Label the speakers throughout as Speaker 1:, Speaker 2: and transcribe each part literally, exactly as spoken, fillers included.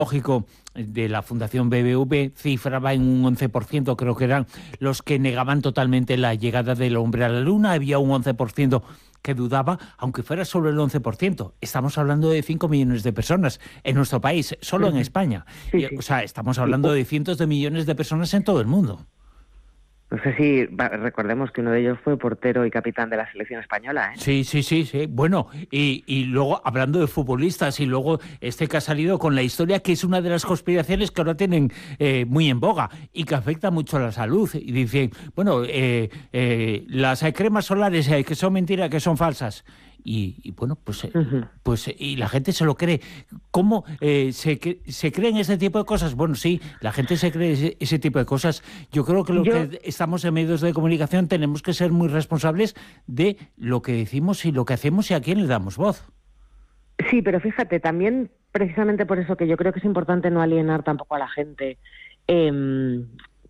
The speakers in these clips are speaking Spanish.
Speaker 1: Lógico de la Fundación B B V cifraba en un once por ciento, creo que eran los que negaban totalmente la llegada del hombre a la Luna. Había un once por ciento que dudaba, aunque fuera solo el once por ciento. Estamos hablando de cinco millones de personas en nuestro país, solo en España.
Speaker 2: Sí,
Speaker 1: Y,
Speaker 2: sí.
Speaker 1: o sea, estamos
Speaker 2: Y,
Speaker 1: hablando
Speaker 2: uh,
Speaker 1: de cientos de millones de personas en todo el mundo.
Speaker 2: no sé si va, recordemos que uno de ellos fue portero y capitán de la selección española, ¿eh?
Speaker 1: Sí, sí, sí, sí. Bueno, y, y luego hablando de futbolistas, y luego este que ha salido con la historia, que es una de las conspiraciones que ahora tienen eh, muy en boga y que afecta mucho a la salud. Y dicen, bueno, eh, eh, las cremas solares eh, que son mentiras, que son falsas. Y, y bueno, pues, eh,
Speaker 2: Uh-huh.
Speaker 1: pues y la gente se lo cree. ¿Cómo eh, se, se creen ese tipo de cosas? Bueno, sí, la gente se cree ese, ese tipo de cosas. Yo creo que los
Speaker 2: Yo,
Speaker 1: que estamos en medios de comunicación tenemos que ser muy responsables de lo que decimos y lo que hacemos y a quién le damos voz.
Speaker 2: sí, pero fíjate, también precisamente por eso que yo creo que es importante no alienar tampoco a la gente. Eh,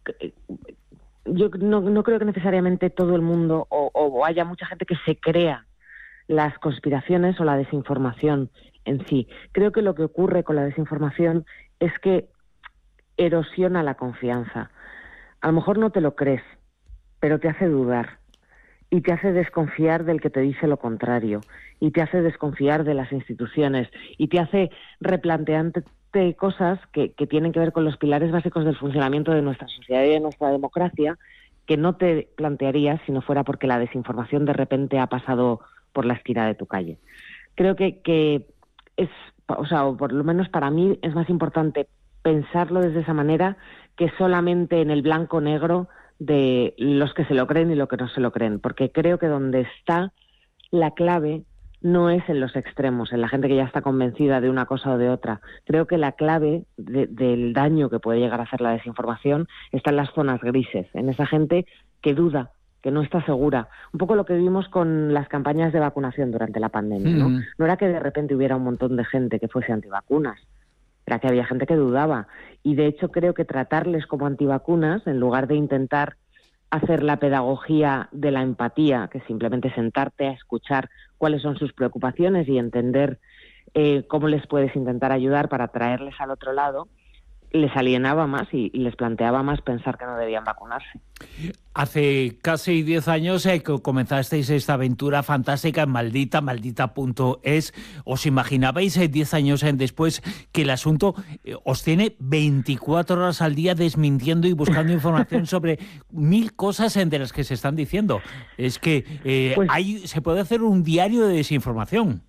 Speaker 2: yo no, no creo que necesariamente todo el mundo o, o haya mucha gente que se crea las conspiraciones o la desinformación en sí. Creo que lo que ocurre con la desinformación es que erosiona la confianza. A lo mejor no te lo crees, pero te hace dudar y te hace desconfiar del que te dice lo contrario y te hace desconfiar de las instituciones y te hace replantearte cosas que, que tienen que ver con los pilares básicos del funcionamiento de nuestra sociedad y de nuestra democracia que no te plantearías si no fuera porque la desinformación de repente ha pasado por la esquina de tu calle. Creo que, que es, o sea, o por lo menos para mí es más importante pensarlo desde esa manera que solamente en el blanco-negro de los que se lo creen y los que no se lo creen, porque creo que donde está la clave no es en los extremos, en la gente que ya está convencida de una cosa o de otra. Creo que la clave de, del daño que puede llegar a hacer la desinformación está en las zonas grises, en esa gente que duda, que no está segura. Un poco lo que vimos con las campañas de vacunación durante la pandemia, ¿no?
Speaker 1: Mm.
Speaker 2: No era que de repente hubiera un montón de gente que fuese antivacunas, era que había gente que dudaba. Y de hecho creo que tratarles como antivacunas, en lugar de intentar hacer la pedagogía de la empatía, que simplemente sentarte a escuchar cuáles son sus preocupaciones y entender eh, cómo les puedes intentar ayudar para traerles al otro lado, les alienaba más y, y les planteaba más pensar que no debían vacunarse.
Speaker 1: Hace casi diez años eh, que comenzasteis esta aventura fantástica en Maldita, maldita punto es. ¿Os imaginabais eh, diez años eh, después que el asunto eh, os tiene veinticuatro horas al día desmintiendo y buscando información sobre mil cosas eh, de las que se están diciendo? Es que eh,
Speaker 2: Pues,
Speaker 1: hay, se puede hacer un diario de desinformación.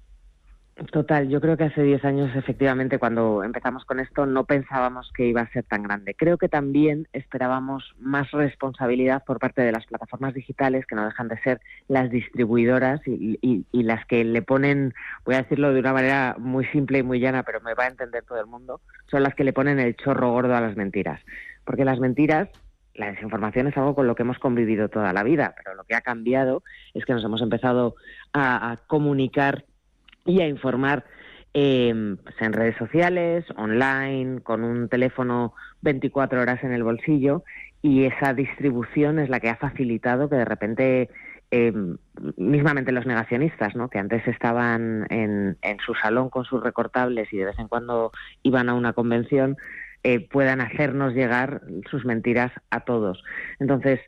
Speaker 2: Total, yo creo que hace diez años, efectivamente, cuando empezamos con esto, no pensábamos que iba a ser tan grande. Creo que también esperábamos más responsabilidad por parte de las plataformas digitales, que no dejan de ser las distribuidoras y, y, y las que le ponen, voy a decirlo de una manera muy simple y muy llana, pero me va a entender todo el mundo, son las que le ponen el chorro gordo a las mentiras. Porque las mentiras, la desinformación es algo con lo que hemos convivido toda la vida, pero lo que ha cambiado es que nos hemos empezado a, a comunicar y a informar eh, pues en redes sociales, online, con un teléfono veinticuatro horas en el bolsillo, y esa distribución es la que ha facilitado que de repente, eh, mismamente los negacionistas, ¿no?, que antes estaban en, en su salón con sus recortables y de vez en cuando iban a una convención, eh, puedan hacernos llegar sus mentiras a todos. Entonces,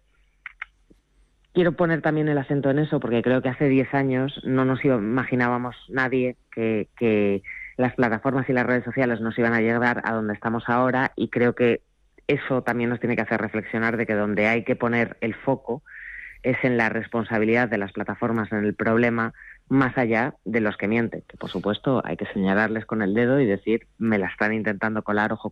Speaker 2: quiero poner también el acento en eso, porque creo que hace diez años no nos imaginábamos nadie que, que las plataformas y las redes sociales nos iban a llegar a donde estamos ahora, y creo que eso también nos tiene que hacer reflexionar de que donde hay que poner el foco es en la responsabilidad de las plataformas en el problema, más allá de los que mienten, que por supuesto hay que señalarles con el dedo y decir, me la están intentando colar, ojo